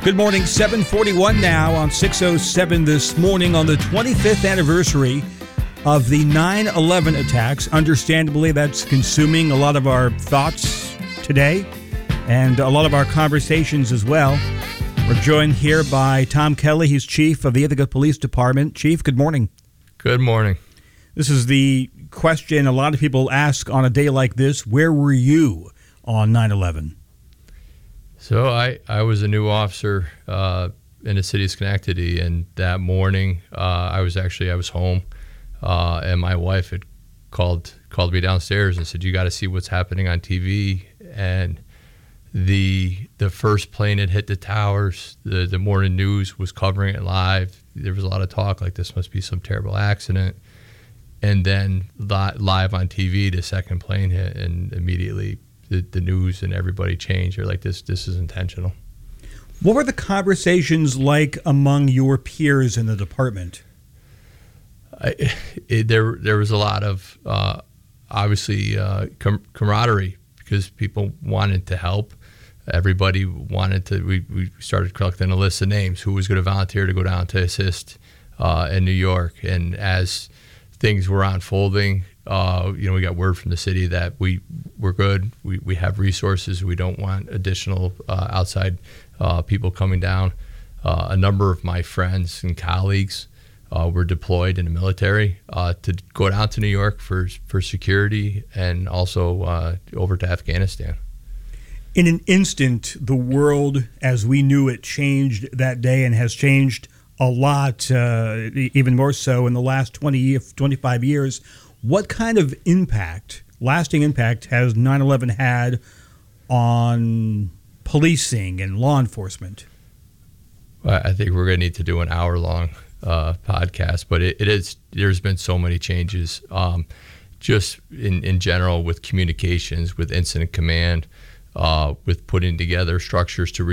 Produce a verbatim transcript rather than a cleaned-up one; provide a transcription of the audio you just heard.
Good morning, seven forty-one now on six oh seven this morning on the twenty-fifth anniversary of the nine eleven attacks. Understandably, that's consuming a lot of our thoughts today and a lot of our conversations as well. We're joined here by Tom Kelly. He's chief of the Ithaca Police Department. Chief, good morning. Good morning. This is the question a lot of people ask on a day like this. Where were you on nine eleven? So I, I was a new officer uh, in the city of Schenectady, and that morning uh, I was actually I was home, uh, and my wife had called called me downstairs and said, "You got to see what's happening on T V." And the the first plane had hit the towers. The the morning news was covering it live. There was a lot of talk like this must be some terrible accident. And then li- live on T V, the second plane hit, and immediately the, the news and everybody changed. They're like, this this is intentional. What were the conversations like among your peers in the department? I, it, there there was a lot of, uh, obviously, uh, com- camaraderie because people wanted to help. Everybody wanted to, we, we started collecting a list of names, who was going to volunteer to go down to assist uh, in New York. And as things were unfolding, uh, you know, we got word from the city that we we're good. We we have resources. We don't want additional uh, outside uh, people coming down. Uh, a number of my friends and colleagues uh, were deployed in the military uh, to go down to New York for for security and also uh, over to Afghanistan. In an instant, the world as we knew it changed that day and has changed a lot, uh, even more so in the last twenty, twenty-five years. What kind of impact, lasting impact, has nine eleven had on policing and law enforcement? I think we're going to need to do an hour-long uh, podcast, but it, it is. There's been so many changes, um, just in, in general with communications, with incident command, uh, with putting together structures to